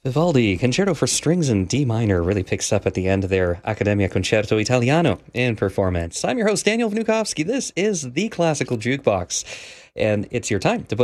Vivaldi, Concerto for Strings in D minor, really picks up at the end there. Accademia Concerto Italiano in performance. I'm your host, Daniel Vnukovsky. This is the Classical Jukebox, and it's your time to put